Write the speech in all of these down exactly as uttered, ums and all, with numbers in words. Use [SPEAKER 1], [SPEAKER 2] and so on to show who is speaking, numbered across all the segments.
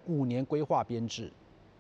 [SPEAKER 1] 五年规划编制。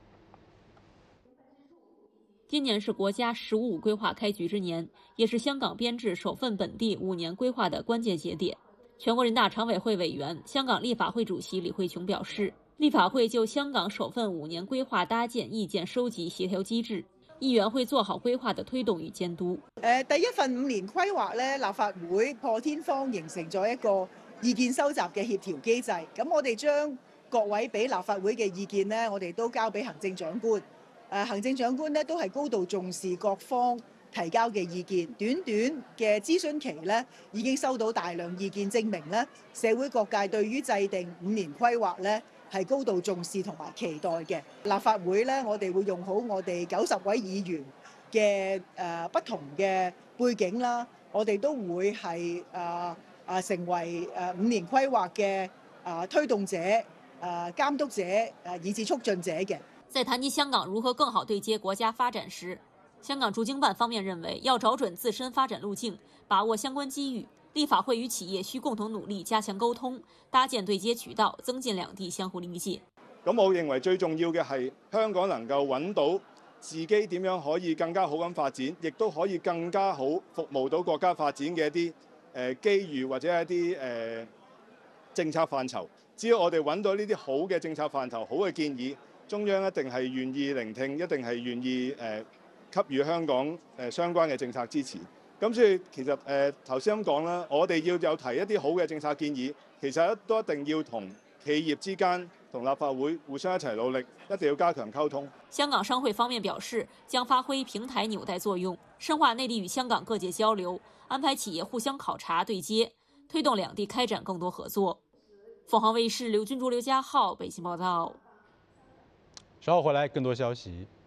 [SPEAKER 2] 今年是国家“十五五”规划开局之年，也是香港编制首份本地五年规划的关键节点。全国人大常委会委员、香港立法会主席李慧琼表示，立法会就香港首份五年规劃搭建意見收集協調機制，議員會做好規劃的推動與監督。
[SPEAKER 3] 誒，第一份五年規劃咧，立法會破天荒形成咗一個意見收集嘅協調機制。咁我哋將各位俾立法會嘅意見呢，我哋都交俾行政長官。誒，行政長官呢都係高度重視各方提交嘅意見，短短嘅諮詢期呢，已經收到大量意見，證明呢社會各界對於制定五年規劃呢係高度重視同埋期待嘅。立法會呢，我哋會用好我哋九十位議員嘅誒不同嘅背景啦，我哋都會係誒誒成為誒五年規劃嘅誒推動者、誒監督者、誒以至促進者嘅。
[SPEAKER 2] 在談及香港如何更好對接國家發展時，香港駐京辦方面認為，要找準自身發展路徑，把握相關機遇。立法會與企業需共同努力，加強溝通，搭建對接渠道，增進兩地相互理解。
[SPEAKER 4] 咁我認為最重要嘅係香港能夠揾到自己點樣可以更加好咁發展，亦都可以更加好服務到國家發展嘅一啲誒機遇或者一啲誒政策範疇。只要我哋揾到呢啲好嘅政策範疇、好嘅建議，中央一定係願意聆聽，一定係願意誒給予香港誒相關嘅政策支持。咁所以其實誒頭先咁講啦，我哋要有提一啲好嘅政策建議，其實都一定要同企業之間同立法會互相一齊努力，一定要加強溝通。
[SPEAKER 2] 香港商會方面表示，將發揮平台紐帶作用，深化內地與香港各界交流，安排企業互相考察對接，推動兩地開展更多合作。鳳凰衛視劉君竹、劉家浩北京報道。
[SPEAKER 1] 稍後回來更多消息。